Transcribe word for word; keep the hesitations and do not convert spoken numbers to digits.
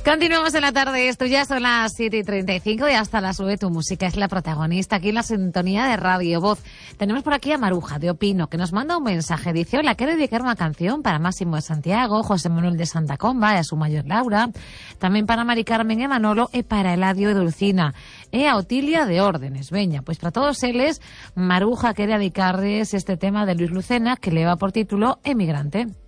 Continuamos en la tarde, esto ya son las siete y treinta y cinco y hasta las nueve tu música es la protagonista aquí en la sintonía de Radio Voz. Tenemos por aquí a Maruja de Opino, que nos manda un mensaje. Dice: hola, quiero dedicar una canción para Máximo de Santiago, José Manuel de Santa Comba y a su mayor Laura, también para Mari Carmen e Manolo e para Eladio e Dulcina e a Otilia de Órdenes. Veña, pues para todos eles, Maruja quiere dedicarles este tema de Luis Lucena que le va por título Emigrante.